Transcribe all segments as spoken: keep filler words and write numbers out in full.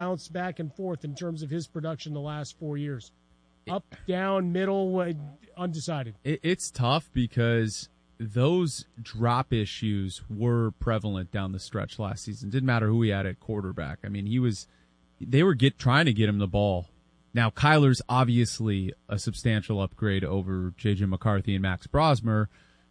bounced back and forth in terms of his production the last four years. Up, down, middle, undecided. It, it's tough because those drop issues were prevalent down the stretch last season. Didn't matter who he had at quarterback. I mean, he was they were get trying to get him the ball. Now, Kyler's obviously a substantial upgrade over J J McCarthy and Max Brosmer.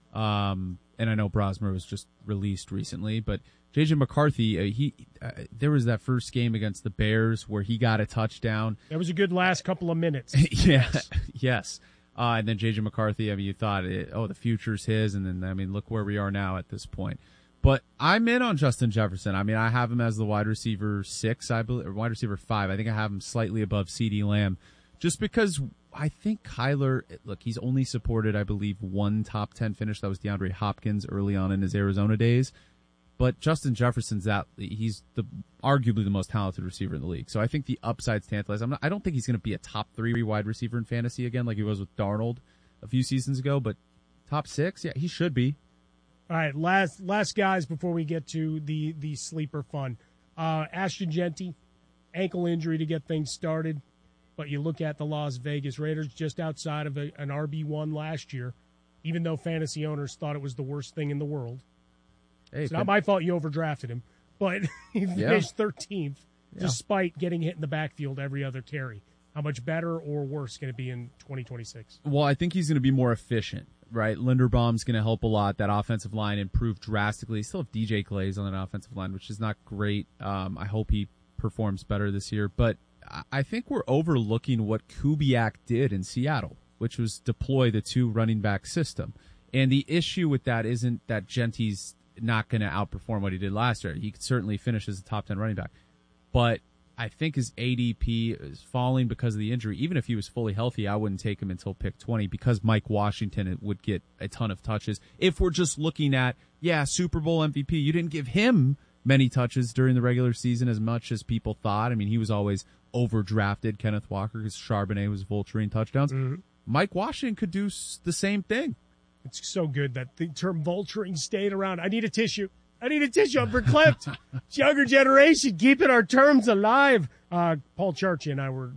Um, and I know Brosmer was just released recently, but J J McCarthy, uh, he uh, there was that first game against the Bears where he got a touchdown. That was a good last couple of minutes. yeah, yes. yes. Uh, and then J J McCarthy, I mean, you thought, it, oh, the future's his, and then, I mean, look where we are now at this point. But I'm in on Justin Jefferson. I mean, I have him as the wide receiver six, I believe, or wide receiver five. I think I have him slightly above CeeDee Lamb, just because I think Kyler, look, he's only supported, I believe, one top ten finish. That was DeAndre Hopkins early on in his Arizona days. But Justin Jefferson's that he's the arguably the most talented receiver in the league. So I think the upside's tantalizing. I'm not, I don't think he's going to be a top three wide receiver in fantasy again, like he was with Darnold a few seasons ago. But top six, yeah, he should be. All right, last last guys before we get to the the sleeper fun. Uh, Ashton Jeanty, ankle injury to get things started, but you look at the Las Vegas Raiders just outside of a, an R B one last year, even though fantasy owners thought it was the worst thing in the world. Hey, it's not my fault you overdrafted him, but he finished yeah. thirteenth yeah. despite getting hit in the backfield every other carry. How much better or worse can it be in twenty twenty-six? Well, I think he's going to be more efficient, right? Linderbaum's going to help a lot. That offensive line improved drastically. Still have D J Glaze on that offensive line, which is not great. Um, I hope he performs better this year. But I think we're overlooking what Kubiak did in Seattle, which was deploy the two running back system. And the issue with that isn't that Genty's not going to outperform what he did last year. He could certainly finish as a top ten running back. But I think his A D P is falling because of the injury. Even if he was fully healthy, I wouldn't take him until pick twenty because Mike Washington would get a ton of touches. If we're just looking at, yeah, Super Bowl M V P, you didn't give him many touches during the regular season as much as people thought. I mean, he was always overdrafted, Kenneth Walker, because Charbonnet was vulturing touchdowns. Mm-hmm. Mike Washington could do the same thing. It's so good that the term vulturing stayed around. I need a tissue. I need a tissue. I'm verklempt. It's younger generation keeping our terms alive. Uh, Paul Charchi and I were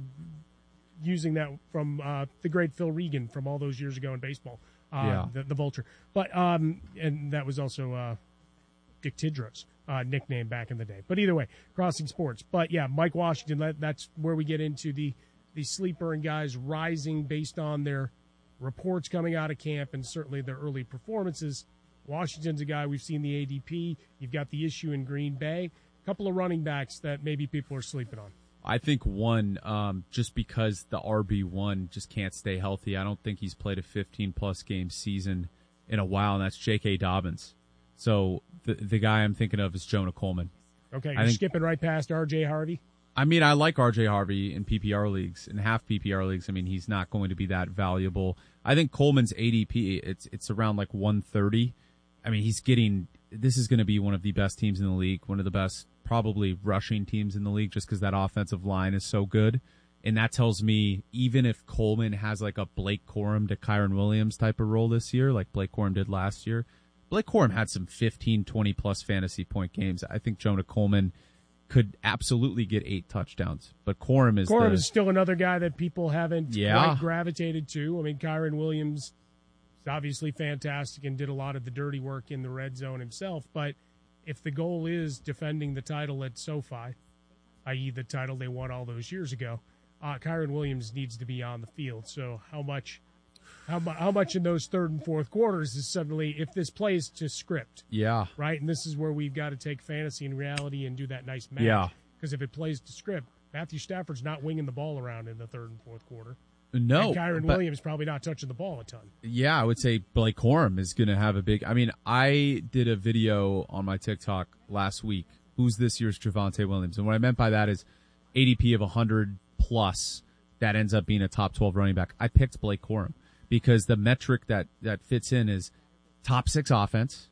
using that from uh, the great Phil Regan from all those years ago in baseball. Uh, yeah. the, the vulture. But um, and that was also uh, Dick Tidrow's uh, nickname back in the day. But either way, crossing sports. But yeah, Mike Washington. That, that's where we get into the the sleeper and guys rising based on their reports coming out of camp and certainly their early performances. Washington's a guy we've seen the A D P. You've got the issue in Green Bay. A couple of running backs that maybe people are sleeping on. I think one, um, just because the R B one just can't stay healthy. I don't think he's played a fifteen-plus game season in a while, and that's J K. Dobbins. So the the guy I'm thinking of is Jonah Coleman. Okay, you're think, skipping right past R J Harvey? I mean, I like R J Harvey in P P R leagues, in half P P R leagues. I mean, he's not going to be that valuable. I think Coleman's A D P, it's it's around like one thirty. I mean, he's getting, this is going to be one of the best teams in the league, one of the best probably rushing teams in the league just because that offensive line is so good. And that tells me even if Coleman has like a Blake Corum to Kyren Williams type of role this year, like Blake Corum did last year, Blake Corum had some fifteen, twenty plus fantasy point games. I think Jonah Coleman could absolutely get eight touchdowns. But Corum is Corum the, is still another guy that people haven't yeah. quite gravitated to. I mean, Kyren Williams is obviously fantastic and did a lot of the dirty work in the red zone himself. But if the goal is defending the title at SoFi, that is the title they won all those years ago, uh, Kyren Williams needs to be on the field. So how much how, how much in those third and fourth quarters is suddenly, if this plays to script, yeah, right? And this is where we've got to take fantasy and reality and do that nice match. Yeah. Because if it plays to script, Matthew Stafford's not winging the ball around in the third and fourth quarter. No. And Kyren Williams probably not touching the ball a ton. Yeah, I would say Blake Corum is going to have a big, I mean, I did a video on my TikTok last week. Who's this year's Javonte Williams? And what I meant by that is A D P of one hundred plus that ends up being a top twelve running back. I picked Blake Corum because the metric that, that fits in is top six offense.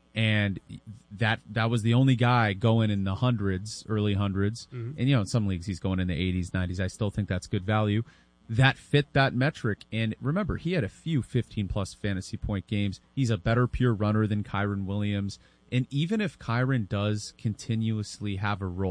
And that, that was the only guy going in the hundreds, early hundreds. Mm-hmm. And, you know, in some leagues he's going in the eighties, nineties. I still think that's good value. That fit that metric. And remember, he had a few fifteen-plus fantasy point games. He's a better pure runner than Kyren Williams. And even if Kyren does continuously have a role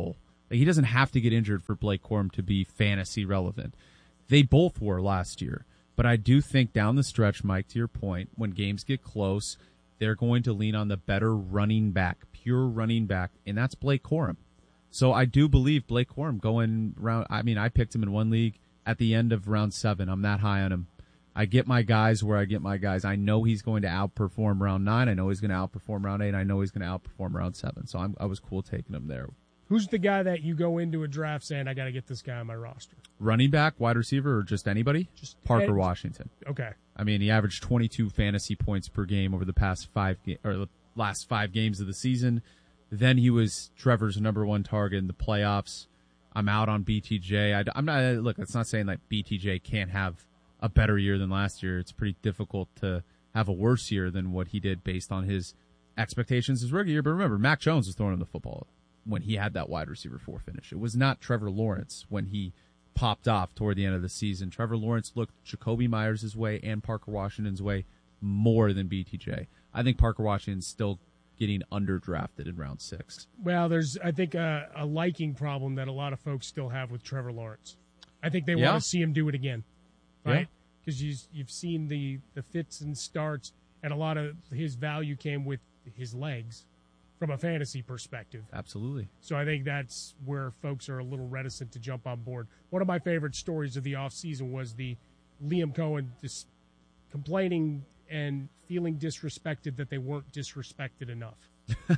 Like, he doesn't have to get injured for Blake Corum to be fantasy relevant. They both were last year. But I do think down the stretch, Mike, to your point, when games get close, they're going to lean on the better running back, pure running back, and that's Blake Corum. So I do believe Blake Corum going round. I mean, I picked him in one league at the end of round seven. I'm that high on him. I get my guys where I get my guys. I know he's going to outperform round nine. I know he's going to outperform round eight. I know he's going to outperform round seven. So I'm, I was cool taking him there. Who's the guy that you go into a draft saying, I got to get this guy on my roster? Running back, wide receiver, or just anybody? Just Parker Ed. Washington. Okay. I mean, he averaged twenty-two fantasy points per game over the past five ga- or the last five games of the season. Then he was Trevor's number one target in the playoffs. I'm out on B T J. I, I'm not look. It's not saying that B T J can't have a better year than last year. It's pretty difficult to have a worse year than what he did based on his expectations his rookie year. But remember, Mac Jones was throwing him the football when he had that wide receiver four finish. It was not Trevor Lawrence when he popped off toward the end of the season. Trevor Lawrence looked Jacoby Myers' way and Parker Washington's way more than B T J. I think Parker Washington's still getting underdrafted in round six. Well, there's, I think, a, a liking problem that a lot of folks still have with Trevor Lawrence. I think they Yeah. want to see him do it again, right? Yeah. Because you, you've seen the, the fits and starts, and a lot of his value came with his legs from a fantasy perspective. Absolutely. So I think that's where folks are a little reticent to jump on board. One of my favorite stories of the offseason was the Liam Cohen dis- complaining and feeling disrespected that they weren't disrespected enough.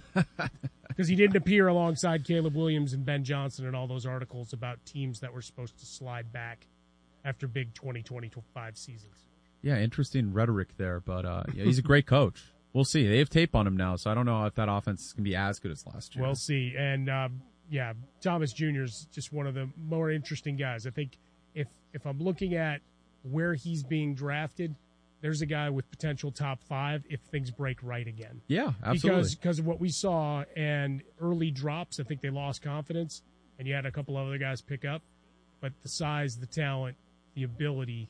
Because he didn't appear alongside Caleb Williams and Ben Johnson in all those articles about teams that were supposed to slide back after big twenty twenty-five seasons. Yeah, interesting rhetoric there, but uh, yeah, he's a great coach. We'll see. They have tape on him now, so I don't know if that offense is going to be as good as last year. We'll see. And, um, yeah, Thomas Junior is just one of the more interesting guys. I think if if I'm looking at where he's being drafted, there's a guy with potential top five if things break right again. Yeah, absolutely. Because because of what we saw and early drops, I think they lost confidence, and you had a couple of other guys pick up. But the size, the talent, the ability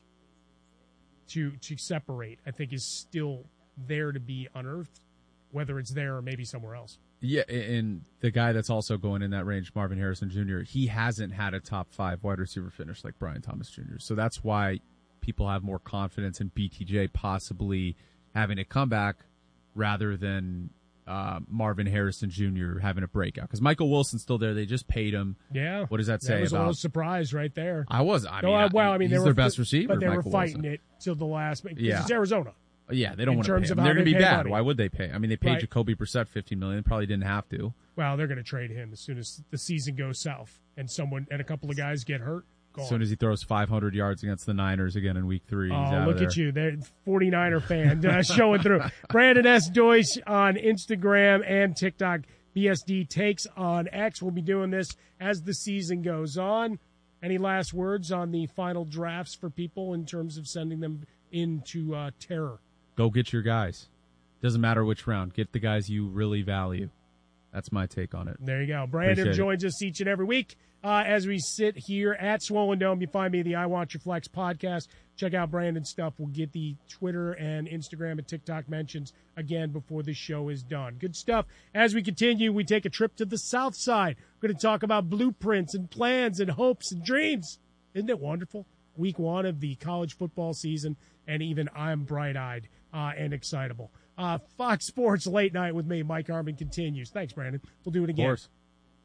to to separate, I think, is still there to be unearthed, whether it's there or maybe somewhere else. Yeah, and the guy that's also going in that range, Marvin Harrison Junior, he hasn't had a top five wide receiver finish like Brian Thomas Junior So that's why people have more confidence in B T J possibly having a comeback rather than uh, Marvin Harrison Junior having a breakout. Because Michael Wilson's still there. They just paid him. Yeah. What does that say that was about? a little surprise right there. I was. I mean, no, I, well, I mean, he's they their were, best receiver, but they Michael were fighting Wilson. it till the last. Because Yeah. it's Arizona. Yeah, they don't in want to terms pay of him. how They're going they to be pay bad. money. Why would they pay? I mean, they paid Right. Jacoby Brissett fifteen million dollars. Probably didn't have to. Well, they're going to trade him as soon as the season goes south, and someone and a couple of guys get hurt. Gone. As soon as he throws five hundred yards against the Niners again in week three, he's Oh, out look of there. at you. They're forty-niner fan uh, showing through. Brandon S. Deutsch on Instagram and TikTok. B S D Takes on X. We'll be doing this as the season goes on. Any last words on the final drafts for people in terms of sending them into uh, terror? Go get your guys. Doesn't matter which round. Get the guys you really value. That's my take on it. There you go. Brandon Appreciate joins us each and every week uh, as we sit here at Swollen Dome. You find me the I Want Your Flex podcast. Check out Brandon's stuff. We'll get the Twitter and Instagram and TikTok mentions again before the show is done. Good stuff. As we continue, we take a trip to the South Side. We're going to talk about blueprints and plans and hopes and dreams. Isn't it wonderful? Week one of the college football season, and even I'm bright-eyed uh, and excitable. Uh, Fox Sports Late Night with me, Mike Harmon, continues. Thanks, Brandon. We'll do it again. Of course.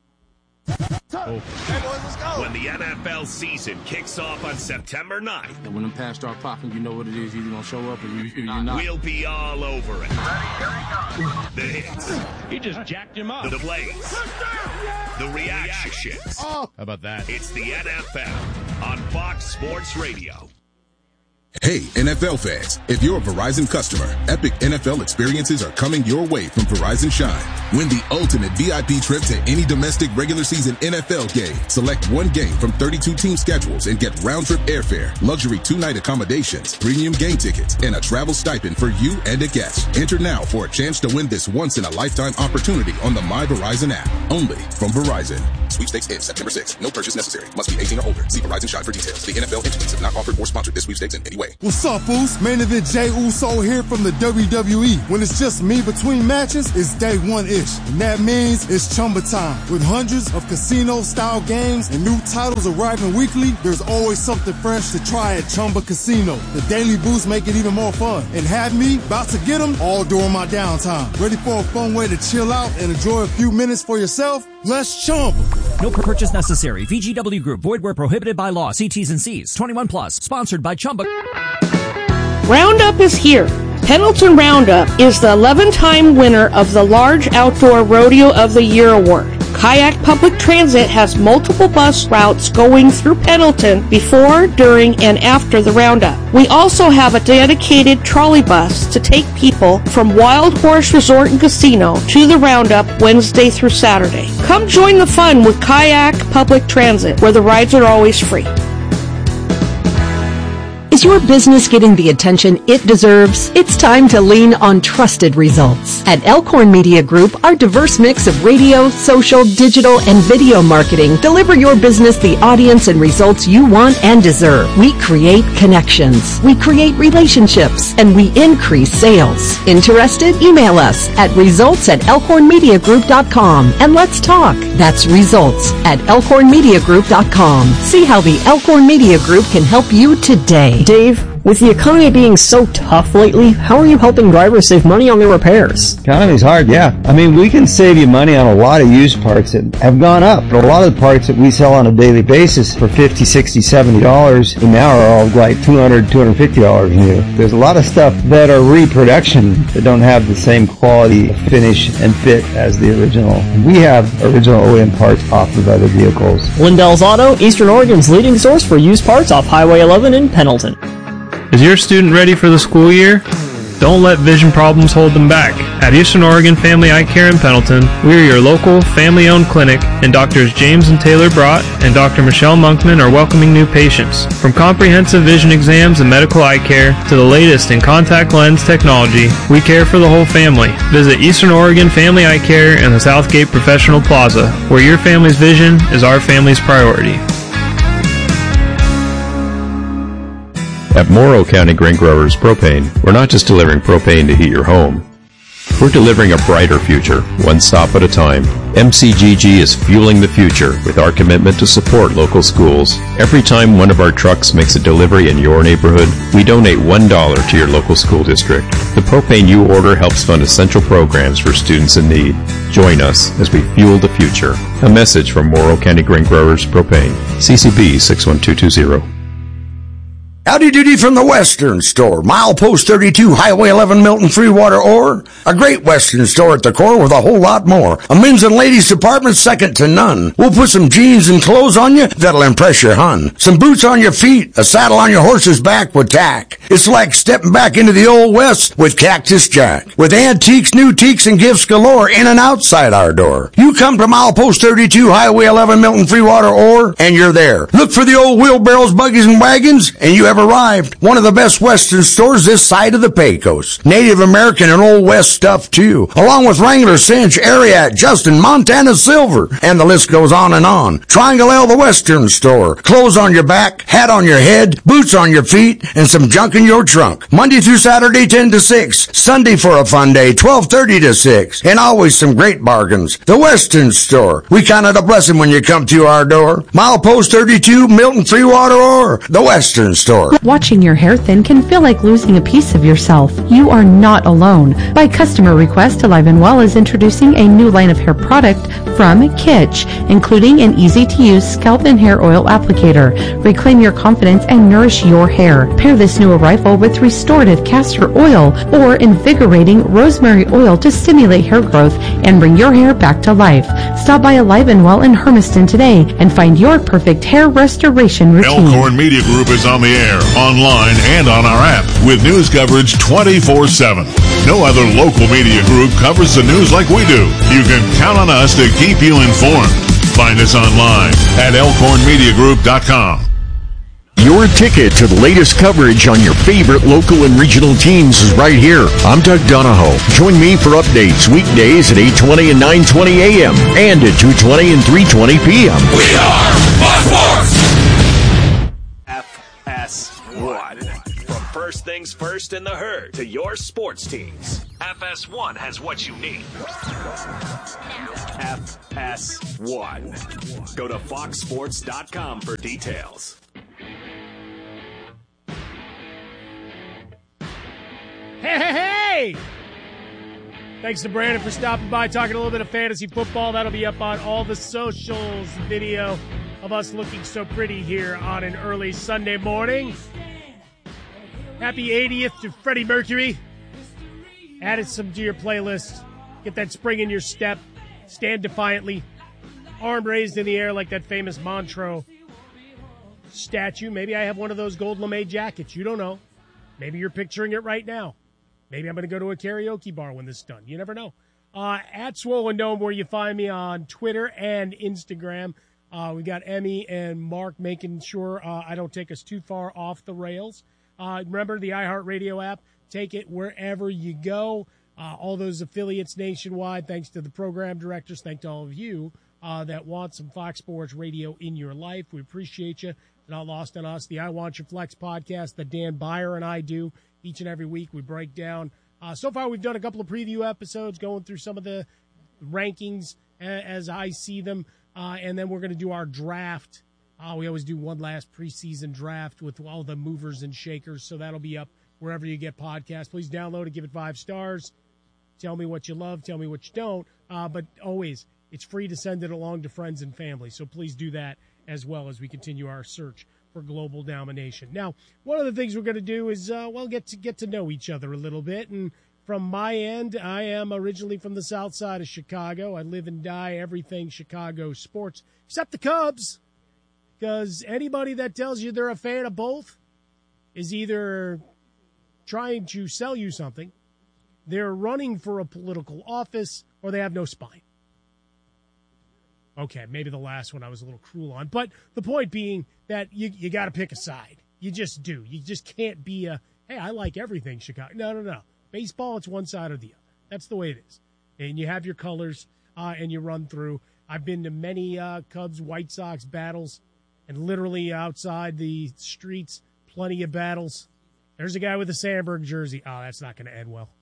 Oh. Hey, boys, let's go. When the N F L season kicks off on September ninth. And when them pads start popping, you know what it is. You're either going to show up or you, you're not. We'll be all over it. The hits. He just jacked him up. The plays. The reactions. Oh. How about that? It's the N F L on Fox Sports Radio. Hey, N F L fans, if you're a Verizon customer, epic N F L experiences are coming your way from Verizon Shine. Win the ultimate V I P trip to any domestic regular season N F L game. Select one game from thirty-two team schedules and get round-trip airfare, luxury two-night accommodations, premium game tickets, and a travel stipend for you and a guest. Enter now for a chance to win this once-in-a-lifetime opportunity on the My Verizon app. Only from Verizon. Sweepstakes ends September sixth. No purchase necessary. Must be eighteen or older. See Verizon Shine for details. The N F L entities have not offered or sponsored this sweepstakes in any Speedway. What's up, Foos? Main event Jey Uso here from the W W E. When it's just me between matches, it's day one-ish. And that means it's Chumba time. With hundreds of casino-style games and new titles arriving weekly, there's always something fresh to try at Chumba Casino. The daily boosts make it even more fun. And have me about to get them all during my downtime. Ready for a fun way to chill out and enjoy a few minutes for yourself? Let's Chumba. No purchase necessary. V G W Group. Void where prohibited by law. See T's and C's. twenty-one plus. Sponsored by Chumba. Roundup is here. Pendleton Roundup is the eleven-time winner of the Large Outdoor Rodeo of the Year Award. Kayak Public Transit has multiple bus routes going through Pendleton before, during, and after the Roundup. We also have a dedicated trolley bus to take people from Wild Horse Resort and Casino to the Roundup Wednesday through Saturday. Come join the fun with Kayak Public Transit, where the rides are always free. Is your business getting the attention it deserves? It's time to lean on trusted results. At Elkhorn Media Group, our diverse mix of radio, social, digital, and video marketing deliver your business the audience and results you want and deserve. We create connections, we create relationships, and we increase sales. Interested? Email us at results at elkhorn media group dot com and let's talk. That's results at elkhorn media group dot com. See how the Elkhorn Media Group can help you today. Dave, with the economy being so tough lately, how are you helping drivers save money on their repairs? Economy's hard, yeah. I mean, we can save you money on a lot of used parts that have gone up. But a lot of the parts that we sell on a daily basis for fifty, sixty, seventy dollars now are all like two hundred, two hundred fifty dollars new. There's a lot of stuff that are reproduction that don't have the same quality, finish, and fit as the original. We have original O E M parts off of other vehicles. Lindell's Auto, Eastern Oregon's leading source for used parts off Highway eleven in Pendleton. Is your student ready for the school year? Don't let vision problems hold them back. At Eastern Oregon Family Eye Care in Pendleton, we are your local, family-owned clinic, and Doctors James and Taylor Brott and Doctor Michelle Monkman are welcoming new patients. From comprehensive vision exams and medical eye care to the latest in contact lens technology, we care for the whole family. Visit Eastern Oregon Family Eye Care in the Southgate Professional Plaza, where your family's vision is our family's priority. At Morrow County Grain Growers Propane, we're not just delivering propane to heat your home. We're delivering a brighter future, one stop at a time. M C G G is fueling the future with our commitment to support local schools. Every time one of our trucks makes a delivery in your neighborhood, we donate one dollar to your local school district. The propane you order helps fund essential programs for students in need. Join us as we fuel the future. A message from Morrow County Grain Growers Propane. C C B six one two two zero. Howdy doody from the Western Store, milepost thirty-two, Highway eleven, Milton, Freewater, or a great Western store at the core with a whole lot more. A men's and ladies department second to none. We'll put some jeans and clothes on you that'll impress your hun. Some boots on your feet, a saddle on your horse's back with tack. It's like stepping back into the old West with Cactus Jack. With antiques, new teaks, and gifts galore in and outside our door. You come to milepost thirty-two, Highway eleven, Milton, Freewater, or, and you're there. Look for the old wheelbarrows, buggies, and wagons, and you have arrived. One of the best Western stores this side of the Pecos. Native American and Old West stuff too, along with Wrangler, Cinch, Ariat, Justin, Montana Silver, and the list goes on and on. Triangle L, the Western Store. Clothes on your back, hat on your head, boots on your feet, and some junk in your trunk. Monday through Saturday, ten to six. Sunday for a fun day, twelve thirty to six. And always some great bargains. The Western Store. We count it a blessing when you come to our door. Milepost thirty-two, Milton, Freewater, or the Western Store. Watching your hair thin can feel like losing a piece of yourself. You are not alone. By customer request, Alive and Well is introducing a new line of hair product from Kitsch, including an easy-to-use scalp and hair oil applicator. Reclaim your confidence and nourish your hair. Pair this new arrival with restorative castor oil or invigorating rosemary oil to stimulate hair growth and bring your hair back to life. Stop by Alive and Well in Hermiston today and find your perfect hair restoration routine. Elkhorn Media Group is on the air, online, and on our app with news coverage twenty-four seven. No other local media group covers the news like we do. You can count on us to keep you informed. Find us online at elkhorn media group dot com. Your ticket to the latest coverage on your favorite local and regional teams is right here. I'm Doug Donahoe. Join me for updates weekdays at eight twenty and nine twenty a.m. and at two twenty and three twenty p.m. We are Fox Sports! F S one. first things first in the herd to your sports teams. F S one has what you need. F S one. Go to fox sports dot com for details. Hey, hey, hey! Thanks to Brandon for stopping by, talking a little bit of fantasy football. That'll be up on all the socials. Video of us looking so pretty here on an early Sunday morning. Happy eightieth to Freddie Mercury. Added some to your playlist. Get that spring in your step. Stand defiantly. Arm raised in the air like that famous Montreux statue. Maybe I have one of those gold lame jackets. You don't know. Maybe you're picturing it right now. Maybe I'm going to go to a karaoke bar when this is done. You never know. Uh, at Swollen Dome, where you find me on Twitter and Instagram. Uh, we got Emmy and Mark making sure uh, I don't take us too far off the rails. Uh, remember the iHeartRadio app. Take it wherever you go. Uh, all those affiliates nationwide, thanks to the program directors, thanks to all of you uh, that want some Fox Sports Radio in your life. We appreciate you. It's not lost on us. The I Want Your Flex podcast that Dan Byer and I do each and every week. We break down. Uh, so far, we've done a couple of preview episodes going through some of the rankings as I see them. Uh, and then we're going to do our draft. Uh, we always do one last preseason draft with all the movers and shakers. So that'll be up wherever you get podcasts. Please download it, give it five stars. Tell me what you love, tell me what you don't. Uh, but always, it's free to send it along to friends and family. So please do that as well as we continue our search for global domination. Now, one of the things we're going to do is, uh, well, get to get to know each other a little bit. And from my end, I am originally from the south side of Chicago. I live and die everything Chicago sports, except the Cubs. Because anybody that tells you they're a fan of both is either trying to sell you something, they're running for a political office, or they have no spine. Okay, maybe the last one I was a little cruel on. But the point being that you you got to pick a side. You just do. You just can't be a, hey, I like everything Chicago. No, no, no. Baseball, it's one side or the other. That's the way it is. And you have your colors, uh, and you run through. I've been to many uh, Cubs, White Sox battles, and literally outside the streets, plenty of battles. There's a guy with a Sandberg jersey. Oh, that's not going to end well.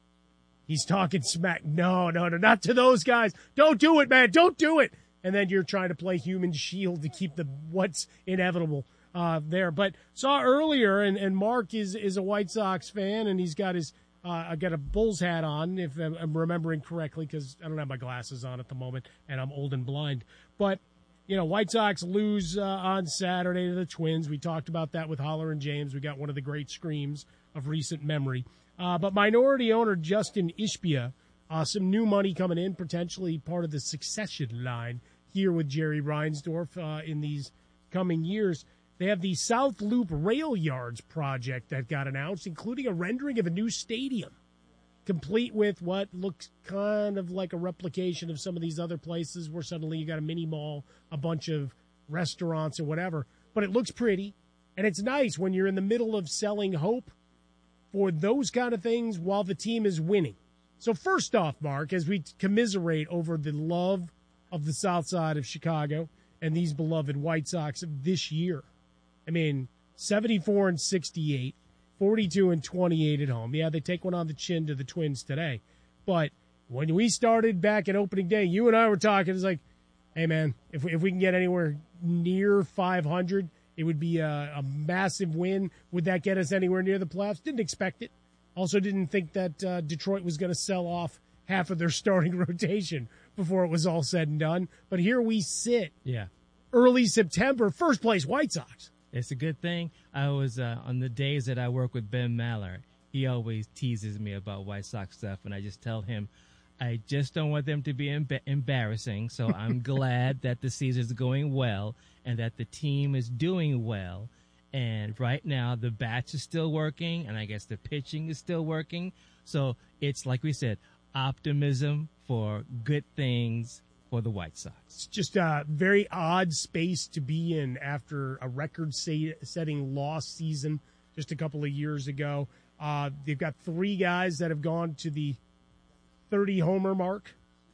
He's talking smack. No, no, no, not to those guys. Don't do it, man. Don't do it. And then you're trying to play human shield to keep the what's inevitable uh, there. But saw earlier, and, and Mark is, is a White Sox fan, and he's got his uh, I got a Bulls hat on, if I'm remembering correctly, because I don't have my glasses on at the moment, and I'm old and blind. But, you know, White Sox lose uh, on Saturday to the Twins. We talked about that with Holler and James. We got one of the great screams of recent memory. Uh, but minority owner Justin Ishbia, uh, some new money coming in, potentially part of the succession line here with Jerry Reinsdorf uh, in these coming years. They have the South Loop Rail Yards project that got announced, including a rendering of a new stadium, complete with what looks kind of like a replication of some of these other places where suddenly you got a mini mall, a bunch of restaurants or whatever. But it looks pretty, and it's nice when you're in the middle of selling hope for those kind of things while the team is winning. So first off, Mark, as we commiserate over the love of the south side of Chicago and these beloved White Sox of this year, I mean, seventy-four and sixty-eight, forty-two and twenty-eight at home. Yeah, they take one on the chin to the Twins today. But when we started back at opening day, you and I were talking, it's like, hey, man, if we, if we can get anywhere near five hundred, it would be a, a massive win. Would that get us anywhere near the playoffs? Didn't expect it. Also didn't think that uh, Detroit was going to sell off half of their starting rotation before it was all said and done. But here we sit. Yeah. Early September, first place White Sox. It's a good thing. I was uh, on the days that I work with Ben Maller. He always teases me about White Sox stuff, and I just tell him, I just don't want them to be emb- embarrassing. So I'm glad that the season's going well and that the team is doing well. And right now, the bats are still working, and I guess the pitching is still working. So it's, like we said, optimism for good things for the White Sox. It's just a very odd space to be in after a record-setting loss season just a couple of years ago. Uh, they've got three guys that have gone to the thirty-homer mark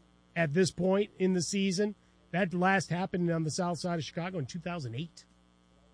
at this point in the season. That last happened on the south side of Chicago in two thousand eight.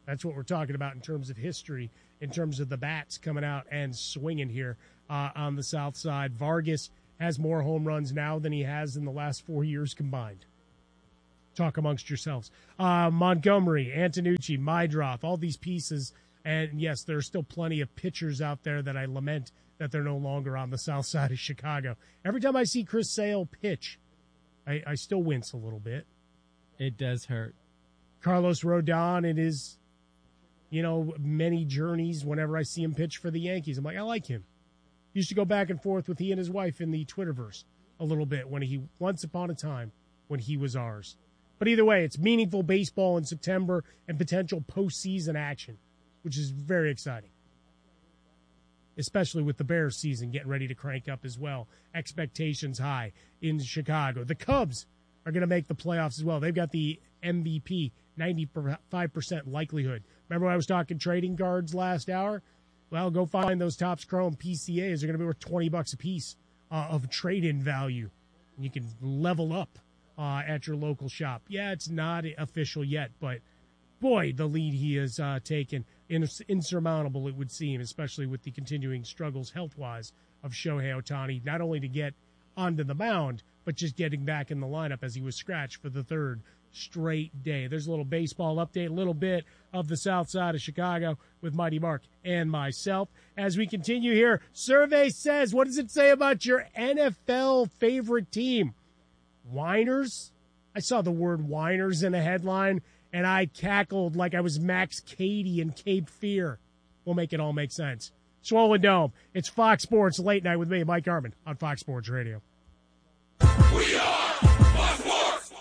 That's what we're talking about in terms of history, in terms of the bats coming out and swinging here uh, on the south side. Vargas has more home runs now than he has in the last four years combined. Talk amongst yourselves. Uh, Montgomery, Antonucci, Mydroth, all these pieces. And, yes, there are still plenty of pitchers out there that I lament that they're no longer on the south side of Chicago. Every time I see Chris Sale pitch, I, I still wince a little bit. It does hurt. Carlos Rodon in his, you know, many journeys, whenever I see him pitch for the Yankees, I'm like, I like him. Used to go back and forth with he and his wife in the Twitterverse a little bit when he, once upon a time, when he was ours. But either way, it's meaningful baseball in September and potential postseason action, which is very exciting, especially with the Bears season getting ready to crank up as well. Expectations high in Chicago. The Cubs are going to make the playoffs as well. They've got the M V P, ninety-five percent likelihood. Remember when I was talking trading cards last hour? Well, go find those Topps Chrome P C As. They're going to be worth twenty bucks a piece uh, of trade-in value. And you can level up uh, at your local shop. Yeah, it's not official yet, but boy, the lead he has uh, taken, ins- insurmountable it would seem, especially with the continuing struggles health-wise of Shohei Ohtani, not only to get onto the mound, but just getting back in the lineup as he was scratched for the third straight day. There's a little baseball update, a little bit of the south side of Chicago with Mighty Mark and myself. As we continue here, survey says, what does it say about your N F L favorite team? Whiners? I saw the word whiners in a headline, and I cackled like I was Max Cady in Cape Fear. We'll make it all make sense. Swollen Dome. It's Fox Sports Late Night with me, Mike Harmon, on Fox Sports Radio. We are Fox Sports.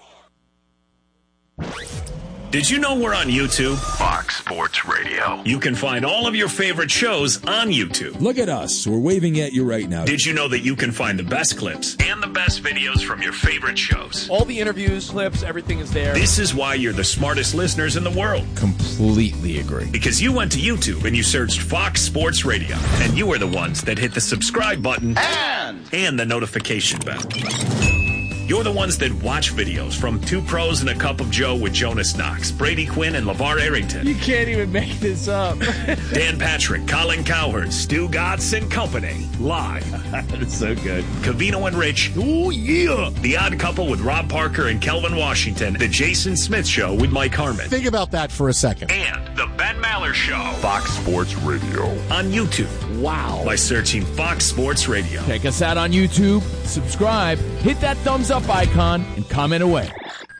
Did you know we're on YouTube? Fox Sports Radio. You can find all of your favorite shows on YouTube. Look at us. We're waving at you right now. Did you know that you can find the best clips and the best videos from your favorite shows? All the interviews, clips, everything is there. This is why you're the smartest listeners in the world. Completely agree. Because you went to YouTube and you searched Fox Sports Radio, and you are the ones that hit the subscribe button and, and the notification bell. You're the ones that watch videos from Two Pros and a Cup of Joe with Jonas Knox, Brady Quinn, and LeVar Arrington. You can't even make this up. Dan Patrick, Colin Cowherd, Stu Gatz and Company. Live. That's so good. Covino and Rich. Oh, yeah. The Odd Couple with Rob Parker and Kelvin Washington. The Jason Smith Show with Mike Harmon. Think about that for a second. And The Ben Maller Show. Fox Sports Radio. On YouTube. Wow. By searching Fox Sports Radio. Check us out on YouTube. Subscribe. Hit that thumbs up icon and comment away.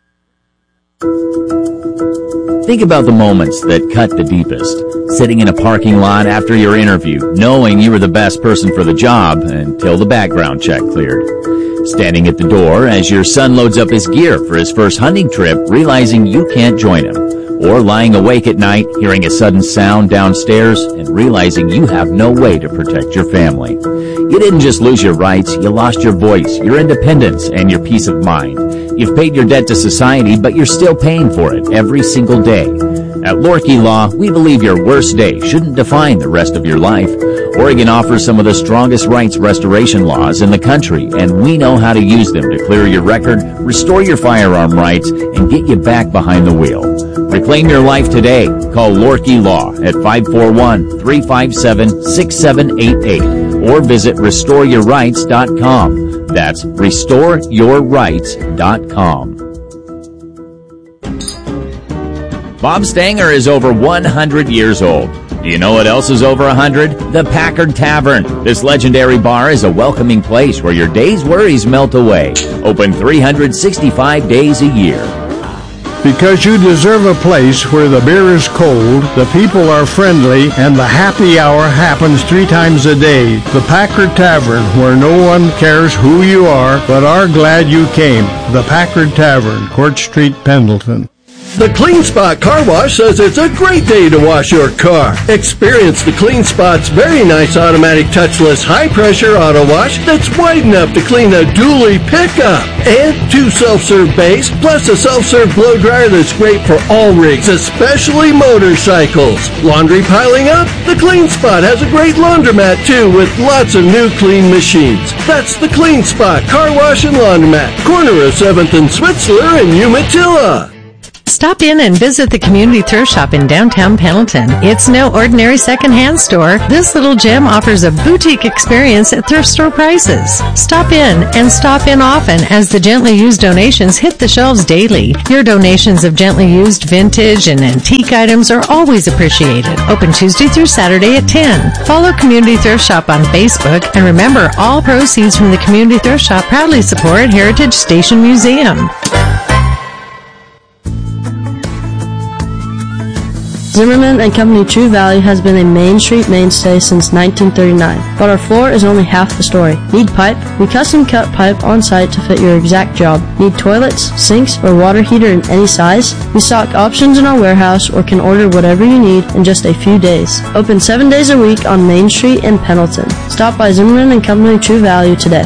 Think about the moments that cut the deepest. Sitting in a parking lot after your interview, knowing you were the best person for the job until the background check cleared. Standing at the door as your son loads up his gear for his first hunting trip, realizing you can't join him. Or lying awake at night, hearing a sudden sound downstairs and realizing you have no way to protect your family. You didn't just lose your rights, you lost your voice, your independence, and your peace of mind. You've paid your debt to society, but you're still paying for it every single day. At Lorkey Law, we believe your worst day shouldn't define the rest of your life. Oregon offers some of the strongest rights restoration laws in the country, and we know how to use them to clear your record, restore your firearm rights, and get you back behind the wheel. Reclaim your life today. Call Lorkey Law at five four one, three five seven, six seven eight eight or visit restore your rights dot com. That's restore your rights dot com. Bob Stanger is over one hundred years old. Do you know what else is over one hundred? The Packard Tavern. This legendary bar is a welcoming place where your day's worries melt away. Open three hundred sixty-five days a year. Because you deserve a place where the beer is cold, the people are friendly, and the happy hour happens three times a day. The Packard Tavern, where no one cares who you are, but are glad you came. The Packard Tavern, Court Street, Pendleton. The Clean Spot Car Wash says it's a great day to wash your car. Experience the Clean Spot's very nice automatic touchless high-pressure auto wash that's wide enough to clean a dually pickup. And two self-serve bays, plus a self-serve blow dryer that's great for all rigs, especially motorcycles. Laundry piling up? The Clean Spot has a great laundromat, too, with lots of new clean machines. That's the Clean Spot Car Wash and Laundromat, corner of seventh and Switzler in Umatilla. Stop in and visit the Community Thrift Shop in downtown Pendleton. It's no ordinary secondhand store. This little gem offers a boutique experience at thrift store prices. Stop in and stop in often as the gently used donations hit the shelves daily. Your donations of gently used vintage and antique items are always appreciated. Open Tuesday through Saturday at ten. Follow Community Thrift Shop on Facebook, and remember, all proceeds from the Community Thrift Shop proudly support Heritage Station Museum. Zimmerman and Company True Value has been a Main Street mainstay since nineteen thirty-nine, but our floor is only half the story. Need pipe? We custom cut pipe on site to fit your exact job. Need toilets, sinks, or water heater in any size? We stock options in our warehouse or can order whatever you need in just a few days. Open seven days a week on Main Street in Pendleton. Stop by Zimmerman and Company True Value today.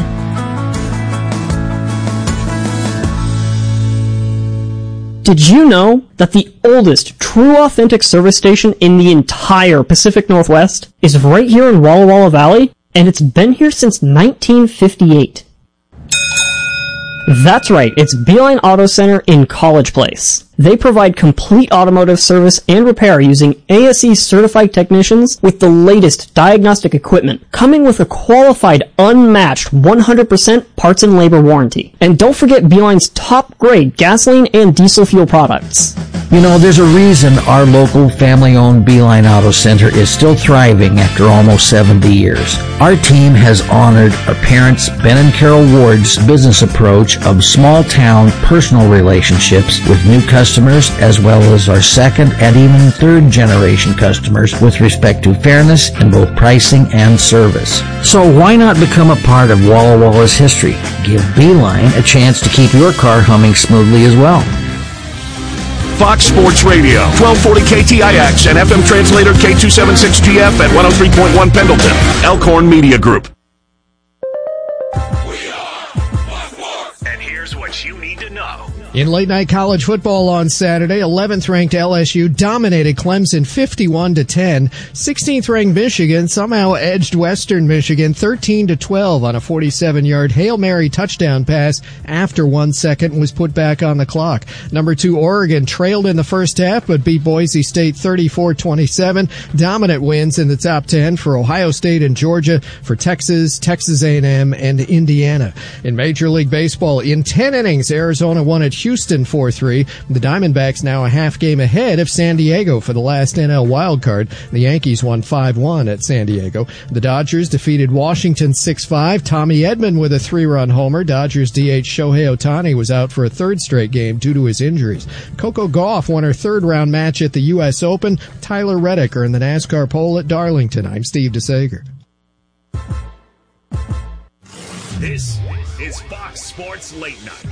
Did you know that the oldest true authentic service station in the entire Pacific Northwest is right here in Walla Walla Valley? And it's been here since nineteen fifty-eight. That's right, it's Beeline Auto Center in College Place. They provide complete automotive service and repair using A S E certified technicians with the latest diagnostic equipment, coming with a qualified, unmatched one hundred percent parts and labor warranty. And don't forget Beeline's top-grade gasoline and diesel fuel products. You know, there's a reason our local family-owned Beeline Auto Center is still thriving after almost seventy years. Our team has honored our parents, Ben and Carol Ward's business approach of small-town personal relationships with new customers, as well as our second and even third-generation customers with respect to fairness in both pricing and service. So why not become a part of Walla Walla's history? Give Beeline a chance to keep your car humming smoothly as well. Fox Sports Radio, twelve forty K T I X and F M translator K two seventy-six G F at one oh three point one Pendleton. Elkhorn Media Group. And here's what you need to know. In late-night college football on Saturday, eleventh-ranked L S U dominated Clemson fifty-one to ten. sixteenth-ranked Michigan somehow edged Western Michigan thirteen to twelve on a forty-seven-yard Hail Mary touchdown pass after one second was put back on the clock. Number two, Oregon trailed in the first half but beat Boise State thirty-four twenty-seven. Dominant wins in the top ten for Ohio State and Georgia, for Texas, Texas A and M, and Indiana. In Major League Baseball, in ten innings, Arizona won at Houston four three. The Diamondbacks now a half game ahead of San Diego for the last N L wildcard. The Yankees won five one at San Diego. The Dodgers defeated Washington six five. Tommy Edman with a three-run homer. Dodgers D H Shohei Ohtani was out for a third straight game due to his injuries. Coco Gauff won her third-round match at the U S Open. Tyler Reddick earned the NASCAR pole at Darlington. I'm Steve DeSager. This is Fox Sports Late Night.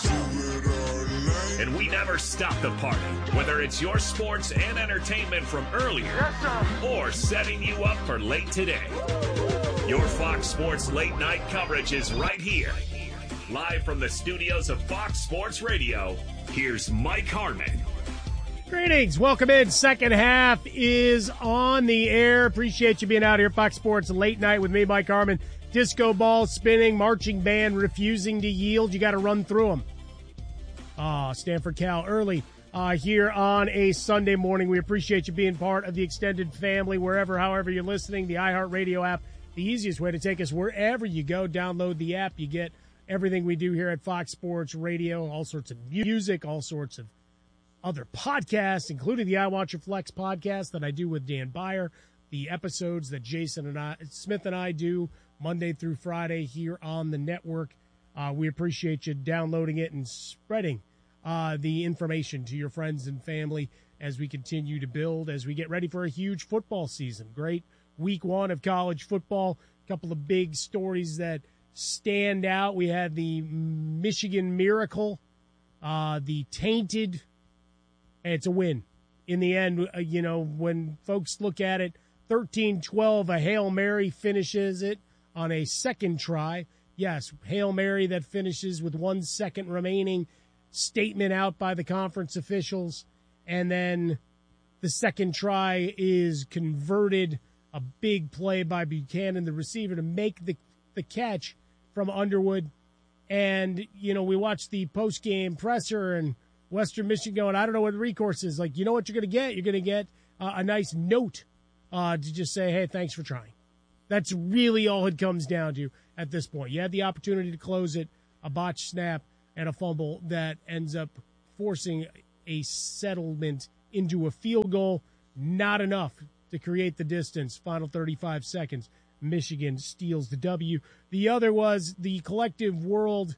And we never stop the party, whether it's your sports and entertainment from earlier or setting you up for late today. Your Fox Sports Late Night coverage is right here. Live from the studios of Fox Sports Radio, here's Mike Harmon. Greetings. Welcome in. Second half is on the air. Appreciate you being out here. Fox Sports Late Night with me, Mike Harmon. Disco ball spinning, marching band refusing to yield. You got to run through them. Ah, Stanford Cal early uh, here on a Sunday morning. We appreciate you being part of the extended family, wherever, however you're listening. The iHeartRadio app, the easiest way to take us wherever you go. Download the app. You get everything we do here at Fox Sports Radio, all sorts of music, all sorts of other podcasts, including the I Want Your Flex podcast that I do with Dan Beyer, the episodes that Jason and I, Smith and I do Monday through Friday here on the network. Uh, we appreciate you downloading it and spreading uh, the information to your friends and family as we continue to build, as we get ready for a huge football season. Great week one of college football. A couple of big stories that stand out. We had the Michigan Miracle, uh, the tainted. It's a win. In the end, uh, you know, when folks look at it, thirteen twelve, a Hail Mary finishes it on a second try. Yes, Hail Mary that finishes with one second remaining, statement out by the conference officials, and then the second try is converted, a big play by Buchanan, the receiver, to make the, the catch from Underwood. And, you know, we watched the post-game presser, and Western Michigan going, I don't know what the recourse is. Like, you know what you're going to get? You're going to get uh, a nice note uh, to just say, hey, thanks for trying. That's really all it comes down to at this point. You had the opportunity to close it, a botched snap, and a fumble that ends up forcing a settlement into a field goal. Not enough to create the distance. Final thirty-five seconds. Michigan steals the W. The other was the collective world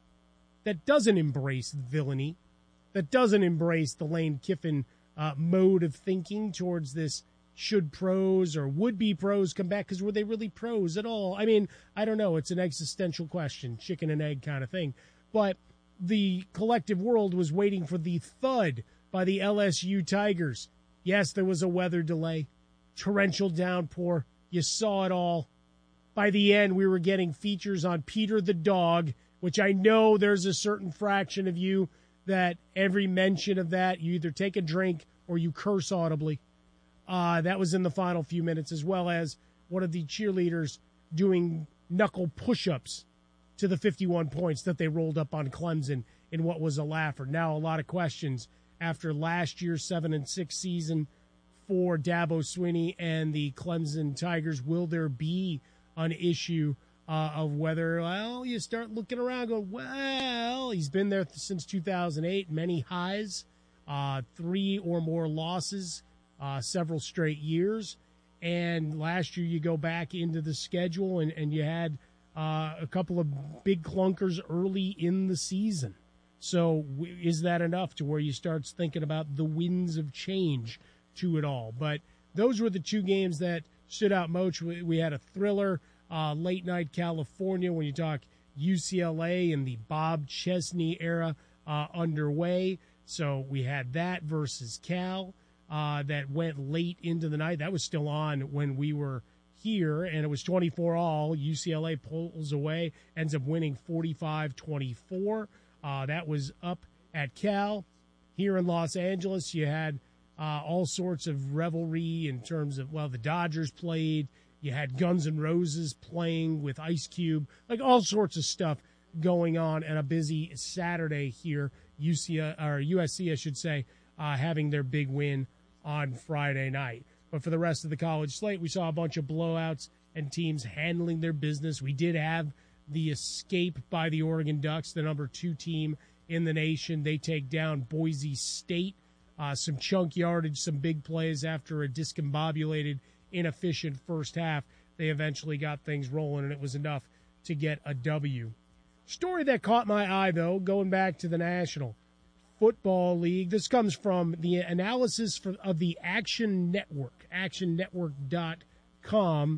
that doesn't embrace villainy, that doesn't embrace the Lane Kiffin uh, mode of thinking towards this should pros or would-be pros come back, because were they really pros at all? I mean, I don't know. It's an existential question, chicken and egg kind of thing. But the collective world was waiting for the thud by the L S U Tigers. Yes, there was a weather delay, torrential downpour. You saw it all. By the end, we were getting features on Peter the dog, which I know there's a certain fraction of you that every mention of that, you either take a drink or you curse audibly. Uh, that was in the final few minutes, as well as one of the cheerleaders doing knuckle push-ups to the fifty-one points that they rolled up on Clemson in what was a laugher. Now a lot of questions after last year's seven and six season for Dabo Swinney and the Clemson Tigers. Will there be an issue uh, of whether, well, you start looking around going, well, he's been there since two thousand eight, many highs, uh, three or more losses, Uh, several straight years. And last year you go back into the schedule and, and you had uh, a couple of big clunkers early in the season. So w- is that enough to where you start thinking about the winds of change to it all? But those were the two games that stood out most. We, we had a thriller, uh, late night California, when you talk U C L A and the Bob Chesney era uh, underway. So we had that versus Cal. Uh, that went late into the night. That was still on when we were here, and it was twenty-four all. U C L A pulls away, ends up winning forty-five twenty-four. Uh, that was up at Cal. Here in Los Angeles, you had uh, all sorts of revelry in terms of, well, the Dodgers played. You had Guns N' Roses playing with Ice Cube, like all sorts of stuff going on, and a busy Saturday here. U C L A, or U S C, I should say, uh, having their big win on Friday night. But for the rest of the college slate, we saw a bunch of blowouts and teams handling their business. We did have the escape by the Oregon Ducks, the number two team in the nation. They take down Boise State. Uh, some chunk yardage, some big plays after a discombobulated, inefficient first half. They eventually got things rolling, and it was enough to get a W. Story that caught my eye, though, going back to the National Football League. This comes from the analysis for, of the Action Network, action network dot com,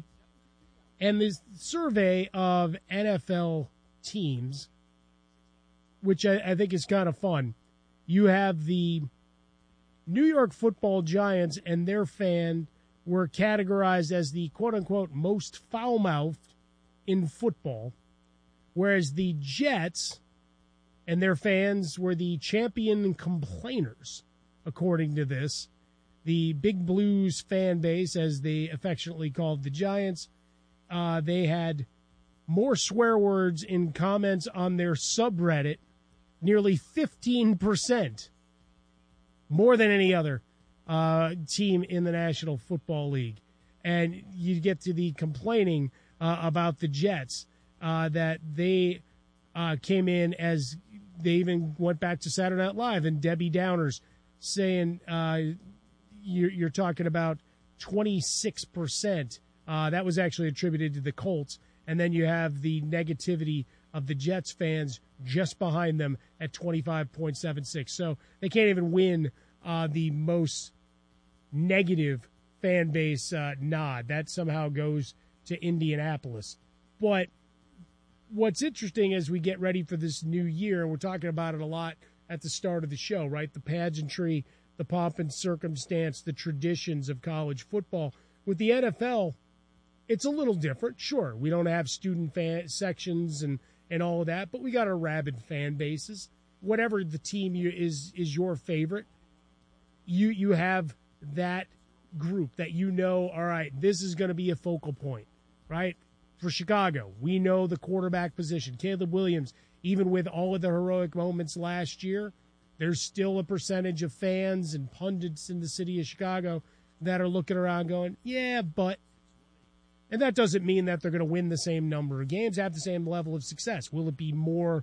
and this survey of N F L teams, which I, I think is kind of fun. You have the New York Football Giants, and their fan were categorized as the quote-unquote most foul-mouthed in football, whereas the Jets and their fans were the champion complainers, according to this. The Big Blues fan base, as they affectionately called the Giants, uh, they had more swear words in comments on their subreddit, nearly fifteen percent, more than any other uh, team in the National Football League. And you get to the complaining uh, about the Jets, uh, that they uh, came in as they even went back to Saturday Night Live and Debbie Downers saying uh, you're, you're talking about twenty-six percent. Uh, that was actually attributed to the Colts. And then you have the negativity of the Jets fans just behind them at twenty-five point seven six. So they can't even win uh, the most negative fan base uh, nod. That somehow goes to Indianapolis. But what's interesting as we get ready for this new year, and we're talking about it a lot at the start of the show, right? The pageantry, the pomp and circumstance, the traditions of college football. With the N F L, it's a little different. Sure, we don't have student fan sections and, and all of that, but we got our rabid fan bases. Whatever the team you, is is your favorite, you you have that group that you know, all right, this is going to be a focal point, right? For Chicago, we know the quarterback position. Caleb Williams, even with all of the heroic moments last year, there's still a percentage of fans and pundits in the city of Chicago that are looking around going, yeah, but. And that doesn't mean that they're going to win the same number of games, have the same level of success. Will it be more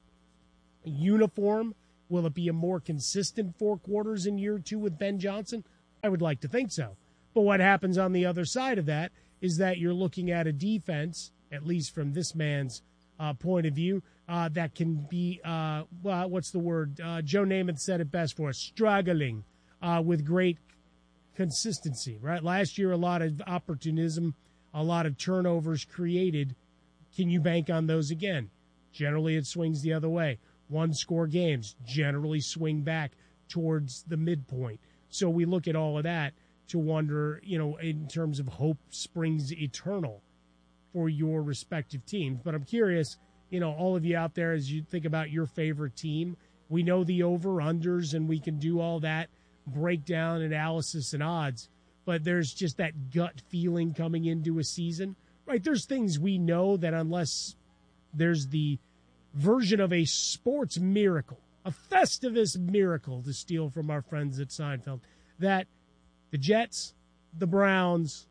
uniform? Will it be a more consistent four quarters in year two with Ben Johnson? I would like to think so. But what happens on the other side of that is that you're looking at a defense, at least from this man's uh, point of view, uh, that can be, uh, well, what's the word? Uh, Joe Namath said it best for us, struggling uh, with great consistency, right? Last year, a lot of opportunism, a lot of turnovers created. Can you bank on those again? Generally, it swings the other way. One-score games generally swing back towards the midpoint. So we look at all of that to wonder, you know, in terms of hope springs eternal for your respective teams. But I'm curious, you know, all of you out there, as you think about your favorite team, we know the over-unders and we can do all that breakdown, analysis, and odds. But there's just that gut feeling coming into a season, right? There's things we know that unless there's the version of a sports miracle, a Festivus miracle, to steal from our friends at Seinfeld, that the Jets, the Browns,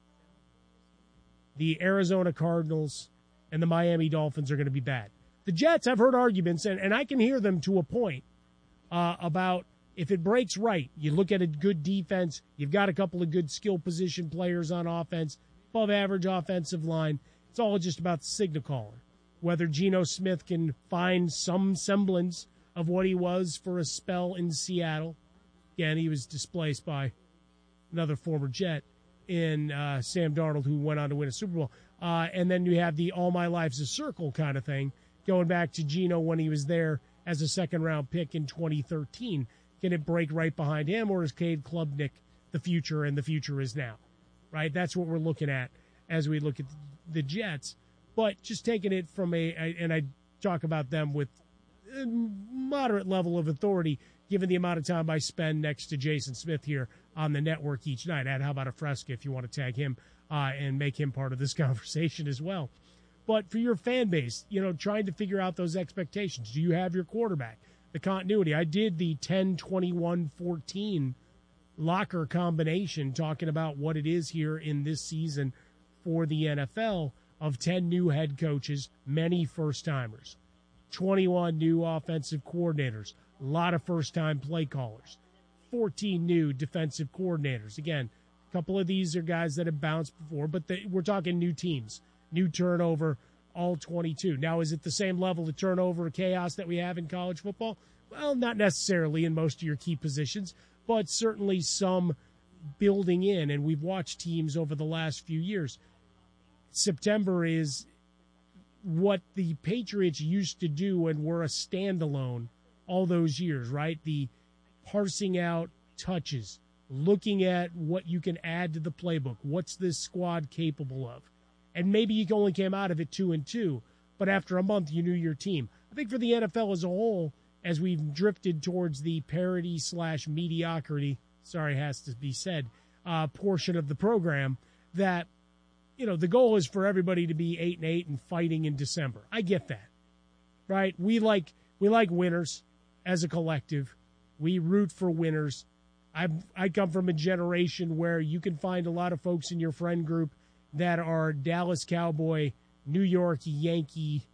the Arizona Cardinals, and the Miami Dolphins are going to be bad. The Jets, I've heard arguments, and, and I can hear them to a point, uh, about if it breaks right, you look at a good defense, you've got a couple of good skill position players on offense, above average offensive line. It's all just about the signal caller. Whether Geno Smith can find some semblance of what he was for a spell in Seattle. Again, he was displaced by another former Jet in uh, Sam Darnold, who went on to win a Super Bowl. Uh, and then you have the all my life's a circle kind of thing, going back to Geno when he was there as a second-round pick in twenty thirteen. Can it break right behind him, or is Cade Klubnik the future, and the future is now? Right? That's what we're looking at as we look at the Jets. But just taking it from a, a and I talk about them with a moderate level of authority, given the amount of time I spend next to Jason Smith here on the network each night. And how about a Fresca if you want to tag him uh, and make him part of this conversation as well. But for your fan base, you know, trying to figure out those expectations. Do you have your quarterback? The continuity. I did the ten, twenty-one, fourteen locker combination, talking about what it is here in this season for the N F L, of ten new head coaches, many first-timers, twenty-one new offensive coordinators, a lot of first-time play callers, fourteen new defensive coordinators. Again, a couple of these are guys that have bounced before, but they, we're talking new teams, new turnover, all twenty-two. Now, is it the same level of turnover or chaos that we have in college football? Well, not necessarily in most of your key positions, but certainly some building in, and we've watched teams over the last few years. September is what the Patriots used to do and were a standalone all those years, right? The parsing out touches, looking at what you can add to the playbook. What's this squad capable of? And maybe you only came out of it two and two, but after a month you knew your team. I think for the N F L as a whole, as we've drifted towards the parity slash mediocrity, sorry, has to be said, uh, portion of the program, that, you know, the goal is for everybody to be eight and eight and fighting in December. I get that, right? We like we like winners as a collective. We root for winners. I I come from a generation where you can find a lot of folks in your friend group that are Dallas Cowboy, New York Yankee,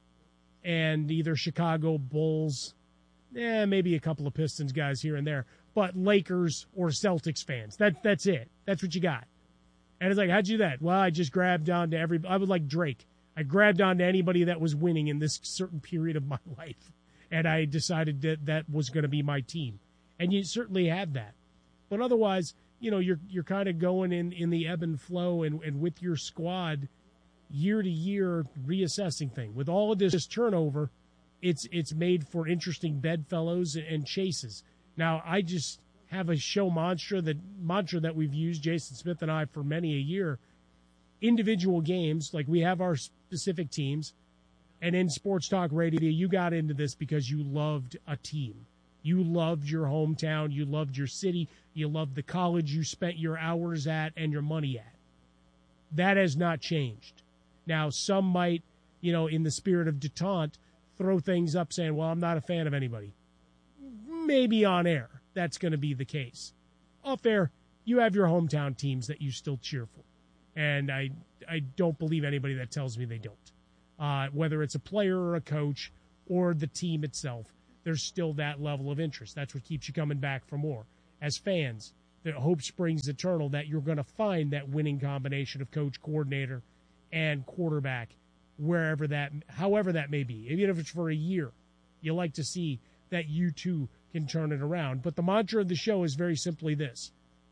and either Chicago Bulls, eh, maybe a couple of Pistons guys here and there, but Lakers or Celtics fans. That that's it. That's what you got. And it's like, how'd you do that? Well, I just grabbed onto every. I was like Drake. I grabbed onto anybody that was winning in this certain period of my life, and I decided that that was going to be my team. And you certainly have that, but otherwise, you know, you're you're kind of going in, in the ebb and flow, and, and with your squad, year to year reassessing thing. With all of this turnover, it's it's made for interesting bedfellows and chases. Now, I just have a show mantra that mantra that we've used, Jason Smith and I, for many a year. Individual games, like we have our specific teams, and in Sports Talk Radio, you got into this because you loved a team. You loved your hometown, you loved your city, you loved the college you spent your hours at and your money at. That has not changed. Now, some might, you know, in the spirit of detente, throw things up saying, well, I'm not a fan of anybody. maybe on air that's going to be the case. Off air, you have your hometown teams that you still cheer for. And I I don't believe anybody that tells me they don't. Uh, whether it's a player or a coach or the team itself, there's still that level of interest. That's what keeps you coming back for more. As fans, the hope springs eternal that you're going to find that winning combination of coach, coordinator, and quarterback, wherever that, however that may be. Even if it's for a year, you like to see that you too can turn it around. But the mantra of the show is very simply this.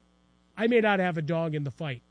I may not have a dog in the fight,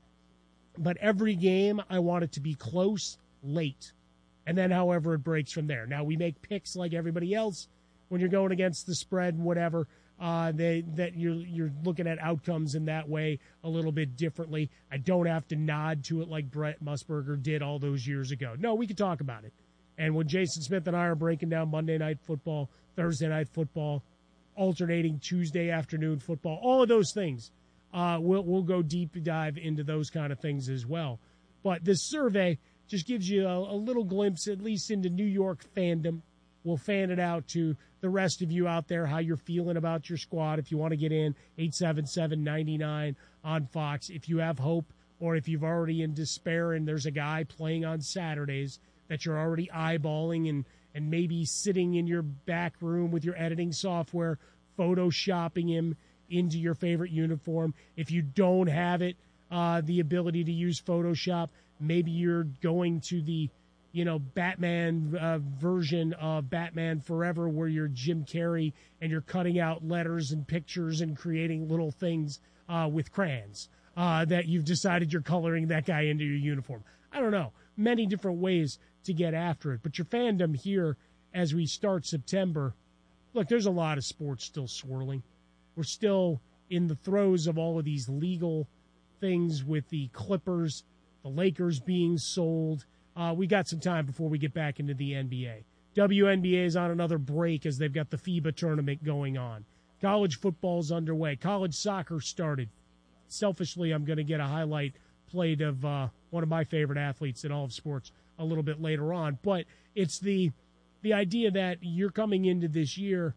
but every game I want it to be close, late, and then however it breaks from there. Now, we make picks like everybody else when you're going against the spread and whatever. Uh, they that you're you're looking at outcomes in that way a little bit differently. I don't have to nod to it like Brett Musburger did all those years ago. No, we can talk about it. And when Jason Smith and I are breaking down Monday Night Football, Thursday Night Football, alternating Tuesday afternoon football, all of those things, uh, we'll we'll go deep dive into those kind of things as well. But this survey just gives you a, a little glimpse, at least into New York fandom. We'll fan it out to the rest of you out there, how you're feeling about your squad. If you want to get in, eight seven seven, nine nine on Fox. If you have hope or if you've already in despair and there's a guy playing on Saturdays that you're already eyeballing and, and maybe sitting in your back room with your editing software, photoshopping him into your favorite uniform. If you don't have it, uh, the ability to use Photoshop, maybe you're going to the you know, Batman uh, version of Batman Forever where you're Jim Carrey and you're cutting out letters and pictures and creating little things uh, with crayons uh, that you've decided you're coloring that guy into your uniform. I don't know. Many different ways to get after it. But your fandom here as we start September, look, there's a lot of sports still swirling. We're still in the throes of all of these legal things with the Clippers, the Lakers being sold. Uh, we got some time before we get back into the N B A. W N B A is on another break as they've got the FIBA tournament going on. College football's underway. College soccer started. Selfishly, I'm going to get a highlight played of uh, one of my favorite athletes in all of sports a little bit later on. But it's the the idea that you're coming into this year,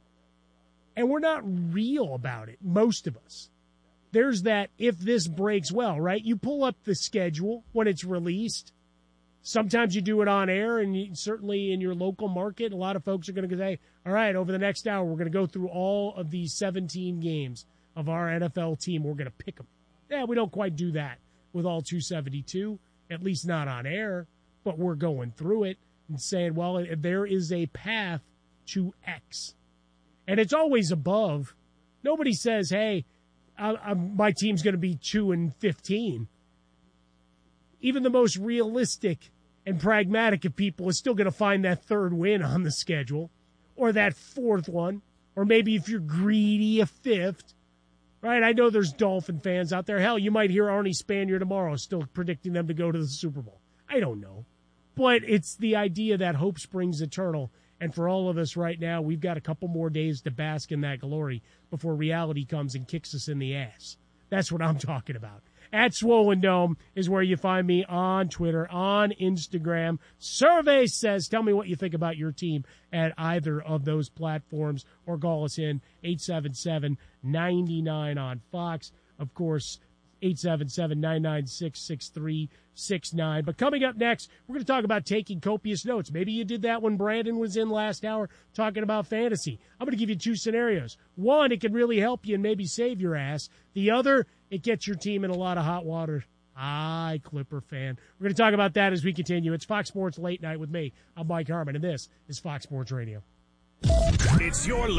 and we're not real about it, most of us. There's that if this breaks well, right? You pull up the schedule when it's released. Sometimes you do it on air, and you, certainly in your local market, a lot of folks are going to say, all right, over the next hour, we're going to go through all of these seventeen games of our N F L team. We're going to pick them. Yeah, we don't quite do that with all two seventy-two, at least not on air, but we're going through it and saying, well, there is a path to X. And it's always above. Nobody says, hey, I, I, my team's going to be two and fifteen. Even the most realistic and pragmatic of people is still going to find that third win on the schedule or that fourth one, or maybe if you're greedy, a fifth, right? I know there's Dolphin fans out there. Hell, you might hear Arnie Spanier tomorrow still predicting them to go to the Super Bowl. I don't know. But it's the idea that hope springs eternal. And for all of us right now, we've got a couple more days to bask in that glory before reality comes and kicks us in the ass. That's what I'm talking about. At Swollen Dome is where you find me on Twitter, on Instagram. Survey says, tell me what you think about your team at either of those platforms, or call us in eight seven seven, nine nine on Fox. Of course, eight seven seven, nine nine six, six three six nine. But coming up next, we're going to talk about taking copious notes. Maybe you did that when Brandon was in last hour talking about fantasy. I'm going to give you two scenarios. One, it can really help you and maybe save your ass. The other, it gets your team in a lot of hot water. Hi, Clipper fan. We're going to talk about that as we continue. It's Fox Sports Late Night with me. I'm Mike Harmon, and this is Fox Sports Radio. It's your